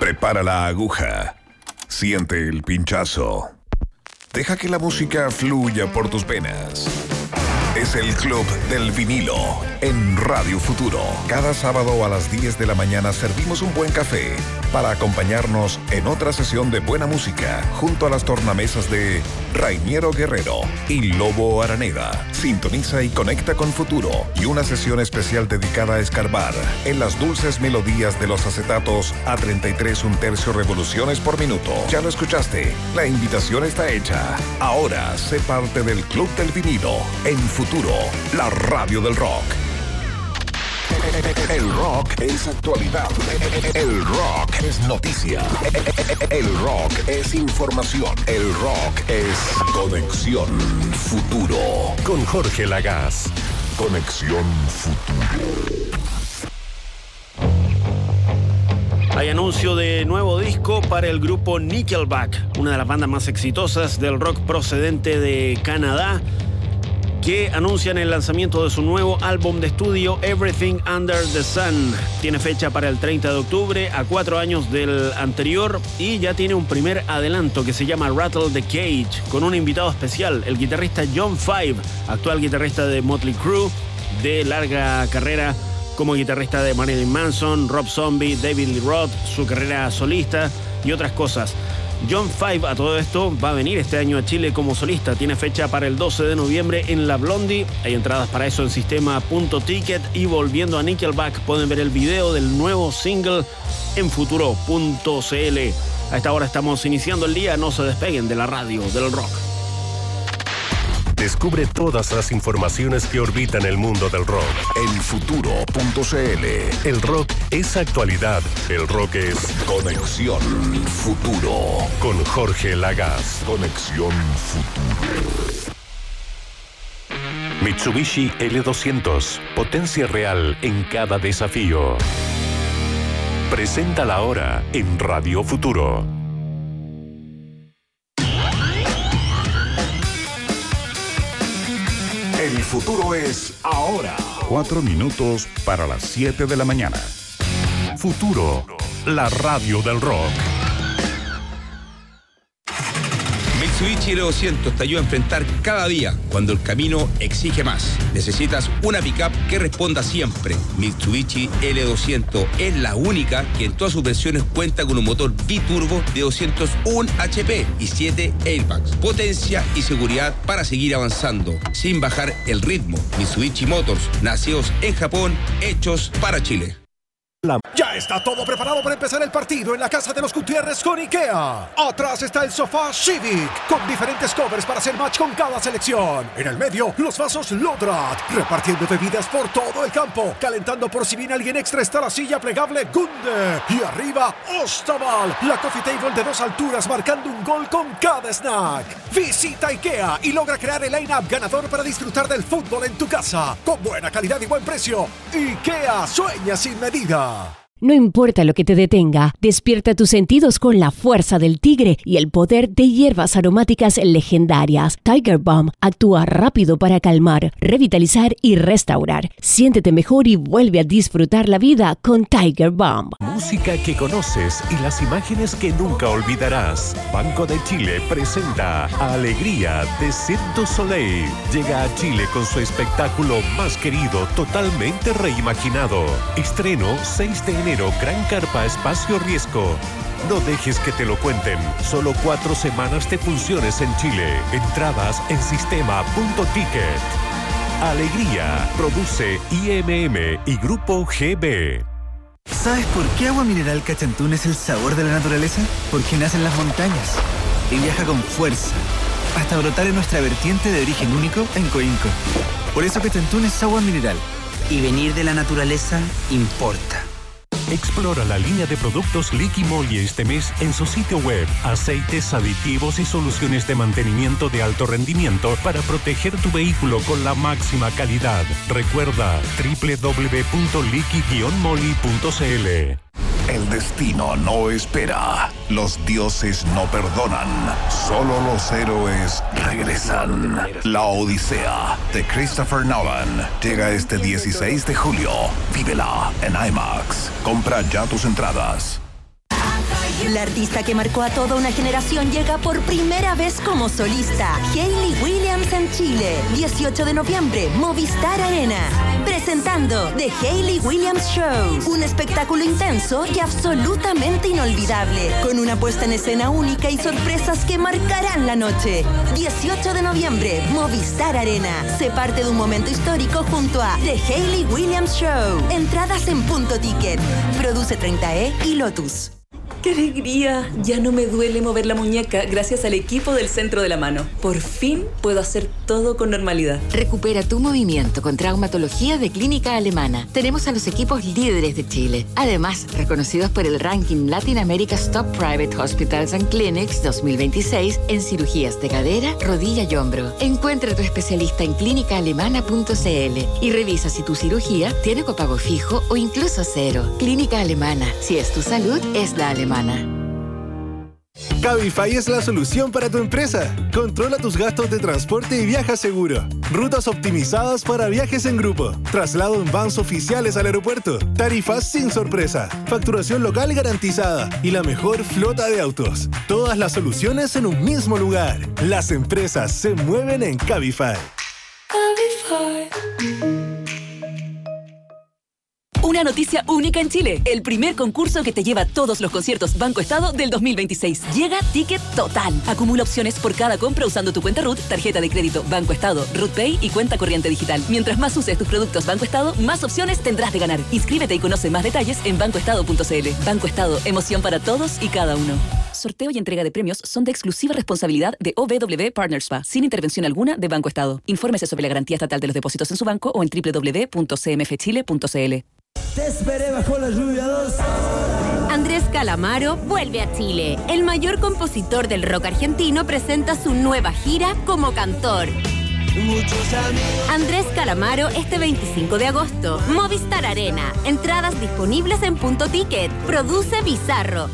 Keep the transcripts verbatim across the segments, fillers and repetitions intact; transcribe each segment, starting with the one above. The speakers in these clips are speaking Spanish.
Prepara la aguja. Siente el pinchazo. Deja que la música fluya por tus venas. Es el Club del Vinilo en Radio Futuro. Cada sábado a las diez de la mañana servimos un buen café para acompañarnos en otra sesión de buena música junto a las tornamesas de Rainiero Guerrero y Lobo Araneda. Sintoniza y conecta con Futuro y una sesión especial dedicada a escarbar en las dulces melodías de los acetatos a treinta y tres un tercio revoluciones por minuto. Ya lo escuchaste, la invitación está hecha. Ahora sé parte del Club del Vinilo en Futuro. Futuro, la radio del rock. El rock es actualidad. El rock es noticia. El rock es información. El rock es Conexión Futuro. Con Jorge Lagaz. Conexión Futuro. Hay anuncio de nuevo disco para el grupo Nickelback, una de las bandas más exitosas del rock procedente de Canadá, que anuncian el lanzamiento de su nuevo álbum de estudio Everything Under the Sun. Tiene fecha para el treinta de octubre, a cuatro años del anterior, y ya tiene un primer adelanto que se llama Rattle the Cage, con un invitado especial, el guitarrista John Five, actual guitarrista de Motley Crue, de larga carrera como guitarrista de Marilyn Manson, Rob Zombie, David Lee Roth, su carrera solista y otras cosas. John Five, a todo esto, va a venir este año a Chile como solista. Tiene fecha para el doce de noviembre en La Blondie. Hay entradas para eso en sistema punto ticket. Y volviendo a Nickelback, pueden ver el video del nuevo single en futuro punto c l. A esta hora estamos iniciando el día. No se despeguen de la radio del rock. Descubre todas las informaciones que orbitan el mundo del rock en futuro punto c l. El rock es actualidad. El rock es Conexión Futuro. Con Jorge Lagaz. Conexión Futuro. Mitsubishi L doscientos. Potencia real en cada desafío. Presenta la hora en Radio Futuro. El futuro es ahora. Cuatro minutos para las siete de la mañana. Futuro, la radio del rock. Mitsubishi L doscientos te ayuda a enfrentar cada día cuando el camino exige más. Necesitas una pickup que responda siempre. Mitsubishi L doscientos es la única que en todas sus versiones cuenta con un motor biturbo de doscientos uno H P y siete airbags. Potencia y seguridad para seguir avanzando sin bajar el ritmo. Mitsubishi Motors, nacidos en Japón, hechos para Chile. Ya está todo preparado para empezar el partido en la casa de los Gutiérrez con IKEA. Atrás está el sofá Civic, con diferentes covers para hacer match con cada selección. En el medio, los vasos Lodrat, repartiendo bebidas por todo el campo. Calentando por si viene alguien extra está la silla plegable Gunde. Y arriba, Ostaval, la coffee table de dos alturas marcando un gol con cada snack. Visita IKEA y logra crear el line-up ganador para disfrutar del fútbol en tu casa. Con buena calidad y buen precio. IKEA, sueña sin medida. No importa lo que te detenga, despierta tus sentidos con la fuerza del tigre y el poder de hierbas aromáticas legendarias. Tiger Balm actúa rápido para calmar, revitalizar y restaurar. Siéntete mejor y vuelve a disfrutar la vida con Tiger Balm. Música que conoces y las imágenes que nunca olvidarás. Banco de Chile presenta Alegría de Cirque du Soleil. Llega a Chile con su espectáculo más querido, totalmente reimaginado. Estreno seis de enero, Gran Carpa Espacio Riesgo. No dejes que te lo cuenten. Solo cuatro semanas de funciones en Chile. Entradas en sistema punto ticket. Alegría. Produce I M M y Grupo G B. ¿Sabes por qué Agua Mineral Cachantún es el sabor de la naturaleza? Porque nace en las montañas y viaja con fuerza hasta brotar en nuestra vertiente de origen único en Coinco. Por eso Cachantún es agua mineral. Y venir de la naturaleza importa. Explora la línea de productos Liqui Moly este mes en su sitio web. Aceites, aditivos y soluciones de mantenimiento de alto rendimiento para proteger tu vehículo con la máxima calidad. Recuerda doble u doble u doble u punto liqui guion moly punto c l. El destino no espera. Los dioses no perdonan. Solo los héroes regresan. La Odisea de Christopher Nolan llega este dieciséis de julio. Vívela en IMAX. Compra ya tus entradas. La artista que marcó a toda una generación llega por primera vez como solista. Hayley Williams en Chile. dieciocho de noviembre, Movistar Arena. Presentando The Hayley Williams Show. Un espectáculo intenso y absolutamente inolvidable. Con una puesta en escena única y sorpresas que marcarán la noche. dieciocho de noviembre, Movistar Arena. Se parte de un momento histórico junto a The Hayley Williams Show. Entradas en Punto Ticket. Produce treinta E y Lotus. ¡Qué alegría! Ya no me duele mover la muñeca gracias al equipo del Centro de la Mano. Por fin puedo hacer todo con normalidad. Recupera tu movimiento con traumatología de Clínica Alemana. Tenemos a los equipos líderes de Chile. Además, reconocidos por el ranking Latin America's Top Private Hospitals and Clinics dos mil veintiséis en cirugías de cadera, rodilla y hombro. Encuentra a tu especialista en clínica alemana punto c l y revisa si tu cirugía tiene copago fijo o incluso cero. Clínica Alemana. Si es tu salud, es la alemana. Cabify es la solución para tu empresa. Controla tus gastos de transporte y viaja seguro. Rutas optimizadas para viajes en grupo. Traslado en vans oficiales al aeropuerto. Tarifas sin sorpresa. Facturación local garantizada. Y la mejor flota de autos. Todas las soluciones en un mismo lugar. Las empresas se mueven en Cabify. Cabify. Una noticia única en Chile. El primer concurso que te lleva todos los conciertos Banco Estado del dos mil veintiséis. Llega Ticket Total. Acumula opciones por cada compra usando tu cuenta R U T, tarjeta de crédito Banco Estado, R U T Pay y cuenta corriente digital. Mientras más uses tus productos Banco Estado, más opciones tendrás de ganar. Inscríbete y conoce más detalles en banco estado punto c l. Banco Estado, emoción para todos y cada uno. Sorteo y entrega de premios son de exclusiva responsabilidad de O B W Partners S P A, sin intervención alguna de Banco Estado. Infórmese sobre la garantía estatal de los depósitos en su banco o en doble u doble u doble u punto c m f chile punto c l. Te esperé bajo la lluvia dos. Andrés Calamaro vuelve a Chile. El mayor compositor del rock argentino presenta su nueva gira como cantor. Andrés Calamaro este veinticinco de agosto. Movistar Arena. Entradas disponibles en Punto Ticket. Produce Bizarro.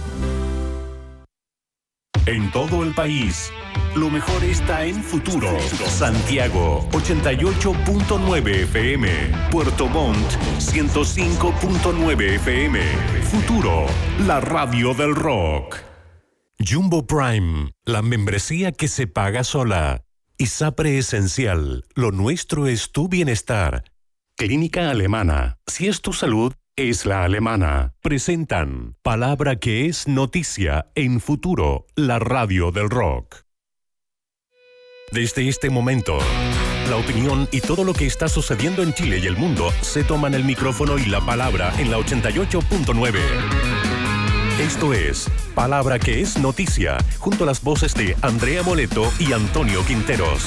En todo el país, lo mejor está en Futuro. Santiago, ochenta y ocho punto nueve F M. Puerto Montt, ciento cinco punto nueve F M. Futuro, la radio del rock. Jumbo Prime, la membresía que se paga sola. ISAPRE Esencial, lo nuestro es tu bienestar. Clínica Alemana, si es tu salud, es la alemana. Presentan Palabra que es noticia en Futuro, la radio del rock. Desde este momento, la opinión y todo lo que está sucediendo en Chile y el mundo se toman el micrófono y la palabra en la ochenta y ocho punto nueve. Esto es Palabra que es noticia, junto a las voces de Andrea Moleto y Antonio Quinteros.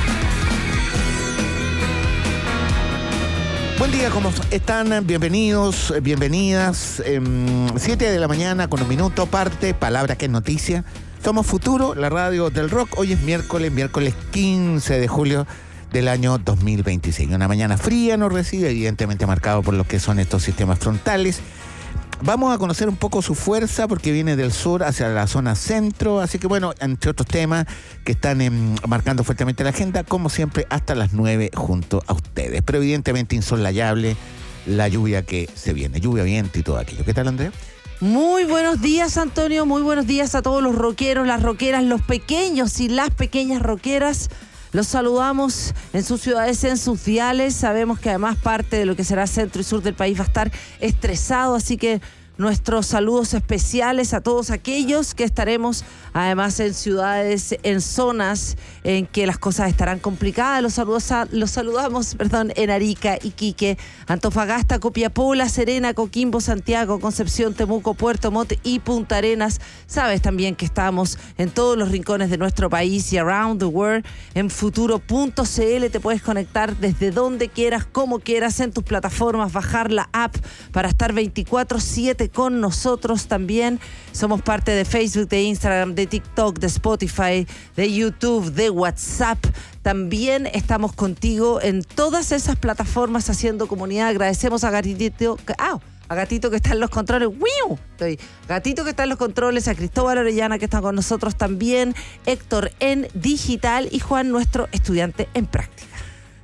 Buen día, ¿cómo están? Bienvenidos, bienvenidas. Eh, siete de la mañana con un minuto, parte Palabra que es noticia. Somos Futuro, la radio del rock. Hoy es miércoles, miércoles quince de julio del año dos mil veintiséis. Una mañana fría nos recibe, evidentemente marcado por lo que son estos sistemas frontales. Vamos a conocer un poco su fuerza porque viene del sur hacia la zona centro, así que bueno, entre otros temas que están eh, marcando fuertemente la agenda, como siempre, hasta las nueve junto a ustedes. Pero evidentemente insolayable la lluvia que se viene, lluvia, viento y todo aquello. ¿Qué tal, Andrea? Muy buenos días, Antonio, muy buenos días a todos los rockeros, las rockeras, los pequeños y las pequeñas rockeras. Los saludamos en sus ciudades, en sus diales. Sabemos que además parte de lo que será centro y sur del país va a estar estresado, así que nuestros saludos especiales a todos aquellos que estaremos además en ciudades, en zonas en que las cosas estarán complicadas. Los, saludos a, los saludamos perdón, en Arica, Iquique, Antofagasta, Copiapó, La Serena, Coquimbo, Santiago, Concepción, Temuco, Puerto Montt y Punta Arenas. Sabes también que estamos en todos los rincones de nuestro país y around the world. En futuro punto c l te puedes conectar desde donde quieras, como quieras, en tus plataformas, bajar la app para estar veinticuatro siete con nosotros también. Somos parte de Facebook, de Instagram, de TikTok, de Spotify, de YouTube, de WhatsApp. También estamos contigo en todas esas plataformas haciendo comunidad. Agradecemos a Gatito, ah, a Gatito que está en los controles. ¡Wiu! Estoy. Gatito que está en los controles, a Cristóbal Orellana que está con nosotros también, Héctor en digital y Juan, nuestro estudiante en práctica.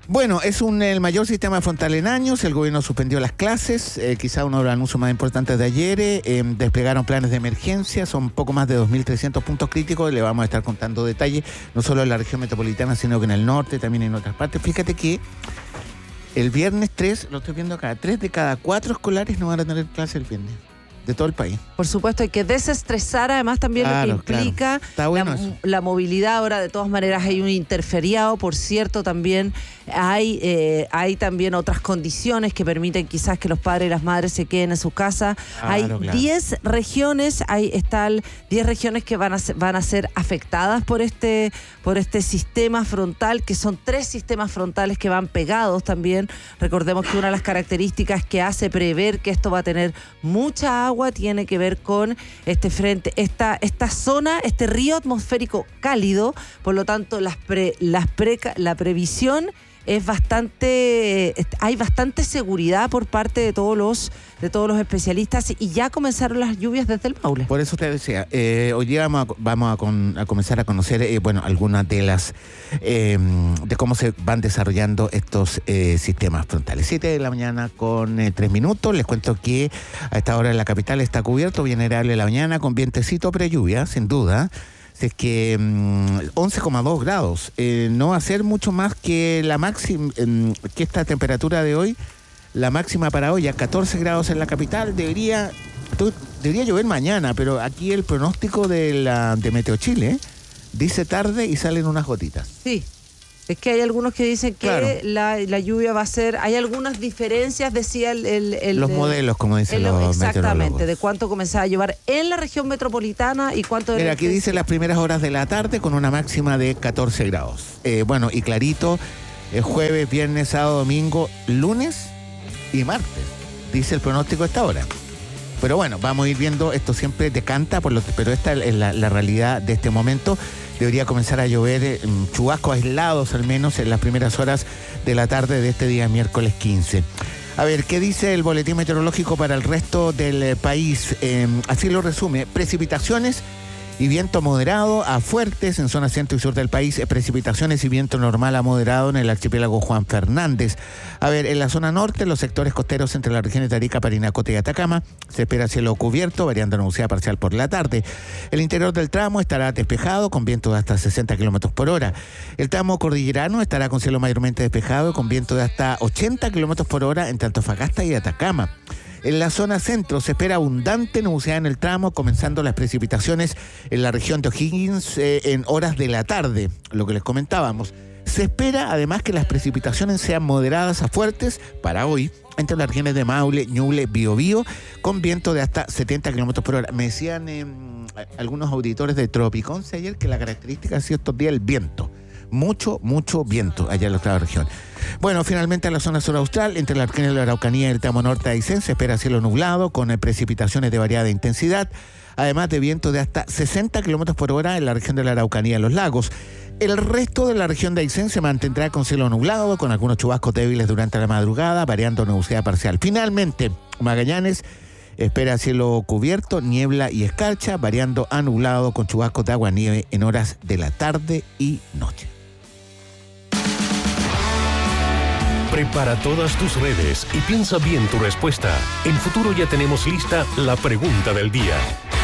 Bueno, es un, el mayor sistema frontal en años. El gobierno suspendió las clases, eh, quizá uno de los anuncios más importantes de ayer. Eh, desplegaron planes de emergencia, son poco más de dos mil trescientos puntos críticos. Le vamos a estar contando detalles, no solo en la región metropolitana, sino que en el norte, también en otras partes. Fíjate que el viernes tres, lo estoy viendo acá, tres de cada cuatro escolares no van a tener clase el viernes. De todo el país. Por supuesto, hay que desestresar, además también claro, lo que implica claro. bueno la, la movilidad. Ahora, de todas maneras, hay un interferiado, por cierto, también hay, eh, hay también otras condiciones que permiten quizás que los padres y las madres se queden en su casa. Claro, hay diez claro. regiones, hay están diez regiones que van a ser, van a ser afectadas por este, por este sistema frontal, que son tres sistemas frontales que van pegados también. Recordemos que una de las características que hace prever que esto va a tener mucha agua tiene que ver con este frente, esta, esta zona, este río atmosférico cálido. Por lo tanto, las pre, las pre, la previsión es bastante, hay bastante seguridad por parte de todos los de todos los especialistas, y ya comenzaron las lluvias desde el Maule. Por eso te decía, eh, hoy día vamos a, vamos a, con, a comenzar a conocer eh, bueno, algunas de las eh, de cómo se van desarrollando estos eh, sistemas frontales. siete de la mañana con eh, tres minutos. Les cuento que a esta hora en la capital está cubierto, bien agradable la mañana, con vientecito pre-lluvia, sin duda. Es que um, once coma dos grados, eh, no va a ser mucho más que la máxima, eh, que esta temperatura de hoy, la máxima para hoy, a catorce grados en la capital. Debería, debería llover mañana, pero aquí el pronóstico de, la, de Meteo Chile ¿eh? dice tarde y salen unas gotitas. Sí. Es que hay algunos que dicen que claro. la, la lluvia va a ser... Hay algunas diferencias, decía el... el, el los de, modelos, como dicen los exactamente, meteorólogos. De cuánto comenzaba a llover en la región metropolitana y cuánto... Mira, aquí dice las primeras horas de la tarde con una máxima de catorce grados. Eh, bueno, y clarito, el jueves, viernes, sábado, domingo, lunes y martes. Dice el pronóstico a esta hora. Pero bueno, vamos a ir viendo, esto siempre decanta, por lo, pero esta es la, la realidad de este momento. Debería comenzar a llover eh, chubascos aislados al menos en las primeras horas de la tarde de este día miércoles quince. A ver, ¿qué dice el boletín meteorológico para el resto del eh, país? Eh, así lo resume: precipitaciones y viento moderado a fuertes en zona centro y sur del país, precipitaciones y viento normal a moderado en el archipiélago Juan Fernández. A ver, en la zona norte, los sectores costeros entre las regiones de Arica, Parinacota y Atacama, se espera cielo cubierto, variando nubosidad parcial por la tarde. El interior del tramo estará despejado con viento de hasta sesenta kilómetros por hora. El tramo cordillerano estará con cielo mayormente despejado con viento de hasta ochenta kilómetros por hora entre Antofagasta y Atacama. En la zona centro se espera abundante nubosidad en el tramo, comenzando las precipitaciones en la región de O'Higgins eh, en horas de la tarde, lo que les comentábamos. Se espera además que las precipitaciones sean moderadas a fuertes para hoy entre las regiones de Maule, Ñuble, Biobío, con viento de hasta setenta kilómetros por hora. Me decían eh, algunos auditores de Tropiconce ayer que la característica ha sido estos días el viento. Mucho, mucho viento allá en la otra región. Bueno, finalmente en la zona sur austral, entre la región de la Araucanía y el tramo norte de Aysén, se espera cielo nublado con precipitaciones de variada intensidad, además de viento de hasta sesenta kilómetros por hora en la región de la Araucanía y los lagos. El resto de la región de Aysén se mantendrá con cielo nublado, con algunos chubascos débiles durante la madrugada, variando nubosidad parcial. Finalmente, Magallanes espera cielo cubierto, niebla y escarcha, variando a nublado con chubascos de agua nieve en horas de la tarde y noche. Prepara todas tus redes y piensa bien tu respuesta. En Futuro ya tenemos lista la pregunta del día.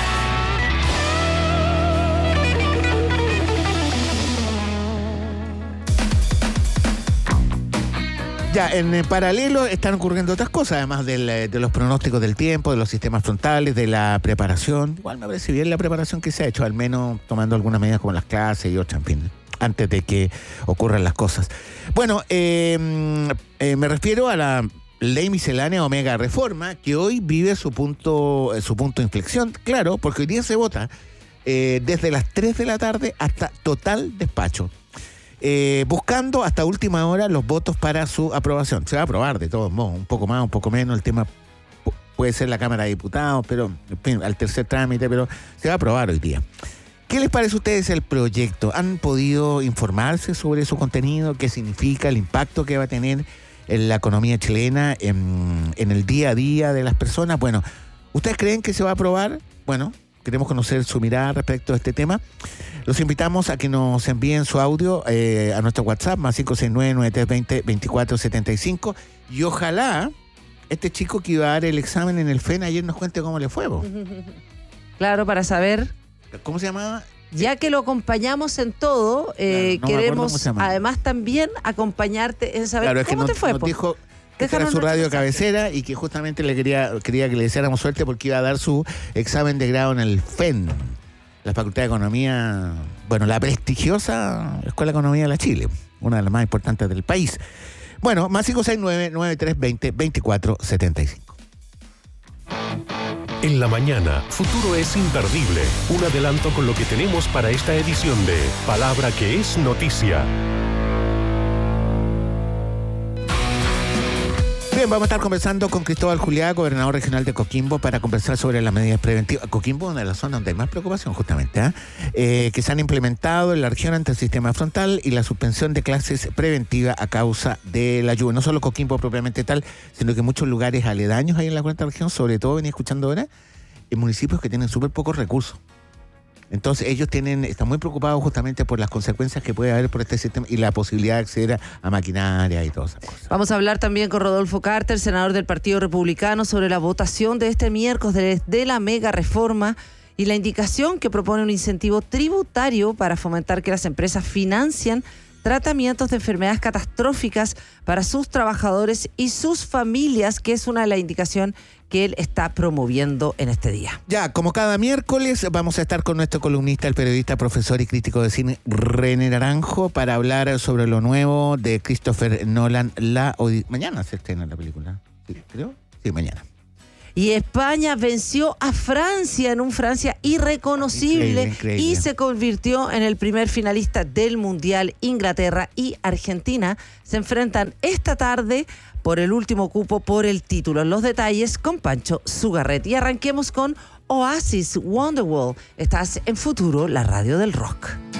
Ya, en paralelo están ocurriendo otras cosas, además del, de los pronósticos del tiempo, de los sistemas frontales, de la preparación. Igual me parece bien la preparación que se ha hecho, al menos tomando algunas medidas como las clases y otras, en fin, antes de que ocurran las cosas. Bueno, eh, eh, me refiero a la ley miscelánea Omega Reforma, que hoy vive su punto, su punto de inflexión, claro, porque hoy día se vota eh, desde las tres de la tarde hasta total despacho. Eh, buscando hasta última hora los votos para su aprobación. Se va a aprobar de todos modos, un poco más, un poco menos, el tema puede ser la Cámara de Diputados, pero en fin, al tercer trámite, pero se va a aprobar hoy día. ¿Qué les parece a ustedes el proyecto? ¿Han podido informarse sobre su contenido? ¿Qué significa el impacto que va a tener en la economía chilena, en, en el día a día de las personas? Bueno, ¿ustedes creen que se va a aprobar? Bueno, queremos conocer su mirada respecto a este tema. Los invitamos a que nos envíen su audio eh, a nuestro WhatsApp, más cinco seis nueve, nueve tres dos cero, veinticuatro setenta y cinco. Y ojalá este chico que iba a dar el examen en el F E N ayer nos cuente cómo le fue. ¿Vos? Claro, para saber. ¿Cómo se llamaba? Ya que lo acompañamos en todo, eh, claro, no queremos además también acompañarte en saber claro, cómo es que te nos, fue. Nos dijo que Déjanos era su radio mensaje. cabecera y que justamente le quería, quería que le deseáramos suerte porque iba a dar su examen de grado en el F E N, la Facultad de Economía, bueno, la prestigiosa Escuela de Economía de la Chile, una de las más importantes del país. Bueno, más cinco seis nueve, nueve tres dos cero, veinticuatro setenta y cinco. En la mañana, Futuro es imperdible. Un adelanto con lo que tenemos para esta edición de Palabra que es Noticia. Bien, vamos a estar conversando con Cristóbal Juliá, gobernador regional de Coquimbo, para conversar sobre las medidas preventivas. Coquimbo es una de las zonas donde hay más preocupación, justamente, ¿eh? Eh, que se han implementado en la región ante el sistema frontal y la suspensión de clases preventivas a causa de la lluvia. No solo Coquimbo propiamente tal, sino que muchos lugares aledaños ahí en la cuarta región, sobre todo, venía escuchando ahora, en municipios que tienen súper pocos recursos. Entonces ellos tienen, están muy preocupados justamente por las consecuencias que puede haber por este sistema y la posibilidad de acceder a, a maquinaria y todas esas cosas. Vamos a hablar también con Rodolfo Carter, senador del Partido Republicano, sobre la votación de este miércoles de, de la mega reforma y la indicación que propone un incentivo tributario para fomentar que las empresas financien tratamientos de enfermedades catastróficas para sus trabajadores y sus familias, que es una de las indicaciones que él está promoviendo en este día. Ya, como cada miércoles, vamos a estar con nuestro columnista, el periodista, profesor y crítico de cine, René Naranjo, para hablar sobre lo nuevo de Christopher Nolan. La Odi- Mañana se estrena la película, ¿sí, creo? Sí, mañana. Y España venció a Francia en un Francia irreconocible Increíble, increíble. y se convirtió en el primer finalista del Mundial. Inglaterra y Argentina se enfrentan esta tarde por el último cupo por el título. Los detalles con Pancho Zugarret. Y arranquemos con Oasis, Wonderwall. Estás en Futuro, la radio del rock.